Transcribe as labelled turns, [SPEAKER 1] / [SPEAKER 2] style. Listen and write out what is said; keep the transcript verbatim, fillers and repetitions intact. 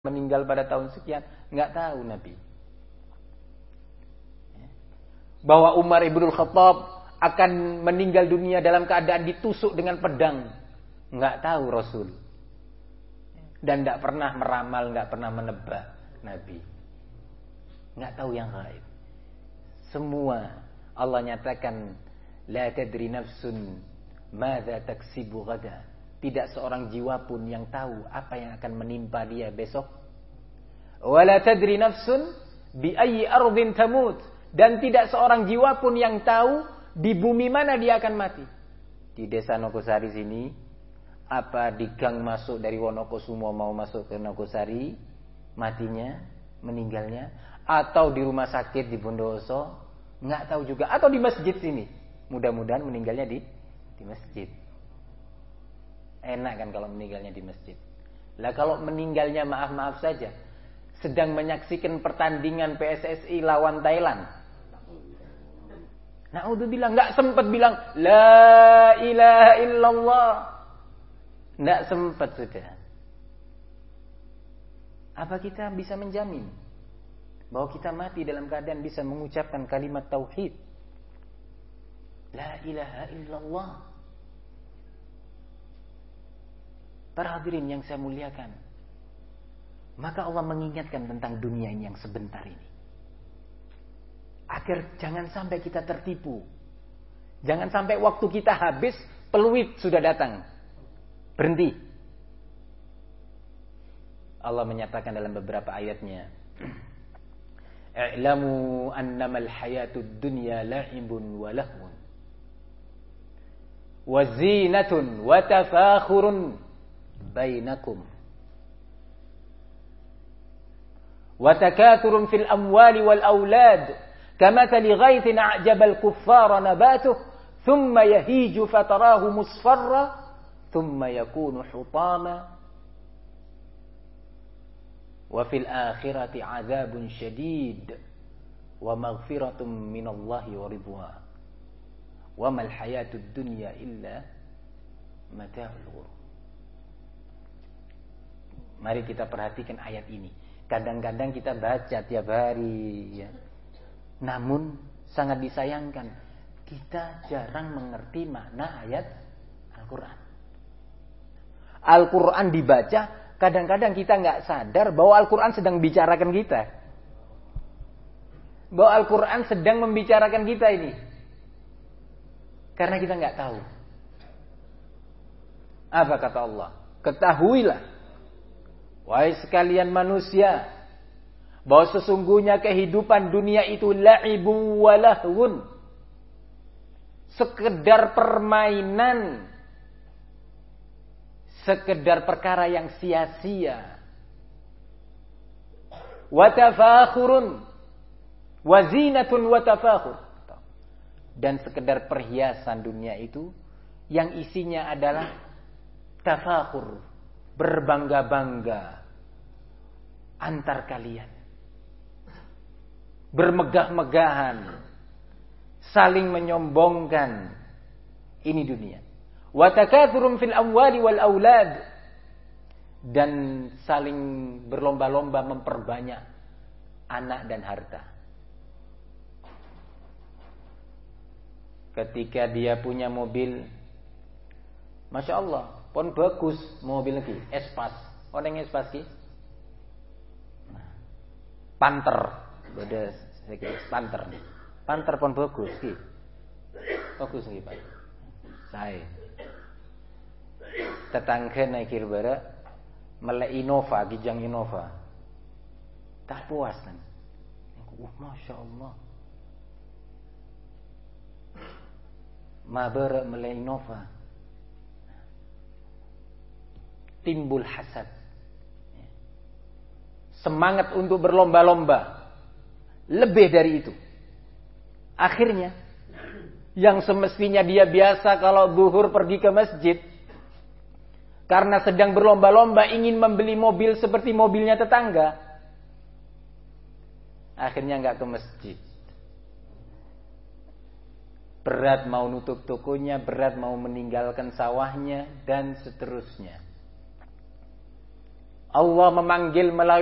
[SPEAKER 1] meninggal pada tahun sekian, nggak tahu Nabi. Bahwa Umar ibnul Khattab akan meninggal dunia dalam keadaan ditusuk dengan pedang, nggak tahu Rasul. Dan nggak pernah meramal, nggak pernah menebak Nabi. Nggak tahu yang gaib. Semua Allah nyatakan, la tadri nafsun madza taksibu ghadan. Tidak seorang jiwa pun yang tahu apa yang akan menimpa dia besok. Wala tadri nafsun bi ayyi ardhin tamut. Dan tidak seorang jiwa pun yang tahu di bumi mana dia akan mati. Di desa Nogosari sini, apa di gang masuk dari Wonokusumo mau masuk ke Nogosari, matinya, meninggalnya, atau di rumah sakit di Bondowoso, nggak tahu juga, atau di masjid sini. Mudah-mudahan meninggalnya di di masjid. Enak kan kalau meninggalnya di masjid. Lah kalau meninggalnya maaf-maaf saja, sedang menyaksikan pertandingan P S S I lawan Thailand. Na'udzubillah, nggak sempat bilang la ilaha illallah. Nggak sempat sudah. Apa kita bisa menjamin bahwa kita mati dalam keadaan bisa mengucapkan kalimat tauhid? La ilaha illallah. Para hadirin yang saya muliakan, maka Allah mengingatkan tentang dunia ini yang sebentar ini, agar jangan sampai kita tertipu. Jangan sampai waktu kita habis, peluit sudah datang. Berhenti. Allah menyatakan dalam beberapa ayatnya, "I'lamu annamal hayatud dunya la'ibun wa lahwun wa zinatun wa tafakhurun bainakum wa takathurun fil amwali wal aulad kamathali ghaythin a'jaba al kuffara nabatuhu thumma yahiju fatarahu musfarra thumma yakunu hutama wa fil akhirati 'adzabun syadid wa maghfiratun minallahi wa ridwan wa mal hayatud dunya illa mata'ul ghurur." Mari kita perhatikan ayat ini. Kadang-kadang kita baca tiap hari, ya. Namun sangat disayangkan, kita jarang mengerti makna ayat Al-Quran. Al-Quran dibaca, kadang-kadang kita nggak sadar bahwa Al-Quran sedang bicarakan kita. Bahwa Al-Quran sedang membicarakan kita ini. Karena kita nggak tahu. Apa kata Allah? Ketahuilah, wahai sekalian manusia, bahwa sesungguhnya kehidupan dunia itu la'ibu wa lahwun, sekedar permainan, sekedar perkara yang sia-sia. Wa tafakhurun wa zinatun wa tafakhur, dan sekedar perhiasan dunia itu yang isinya adalah tafakhur, berbangga-bangga antar kalian, bermegah-megahan, saling menyombongkan. Ini dunia. Wa takatsurun fil amwali wal aulad, dan saling berlomba-lomba memperbanyak anak dan harta. Ketika dia punya mobil, Masya Allah, pun bagus mobil lagi, Espas. Orang yang Espas ki? Panther. Beda sedikit Panther nih. Panther pun bagus ki. Bagus ki, Pak. Saya. Tetangga naik kirbara melek Innova, Kijang Innova. Tak puas kan. Uh, Masya Allah. Mabar melek Innova. Timbul hasad, semangat untuk berlomba-lomba, lebih dari itu. Akhirnya yang semestinya dia biasa kalau zuhur pergi ke masjid, karena sedang berlomba-lomba ingin membeli mobil seperti mobilnya tetangga, akhirnya nggak ke masjid. Berat mau nutup tokonya, berat mau meninggalkan sawahnya, dan seterusnya. Allah memanggil melalui